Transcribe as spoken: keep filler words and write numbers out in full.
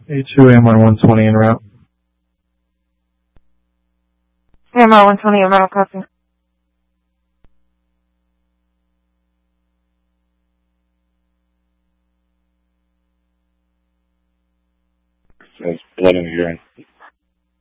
A two A M R one twenty en route. A M R one twenty en route, copy. There's blood in the urine.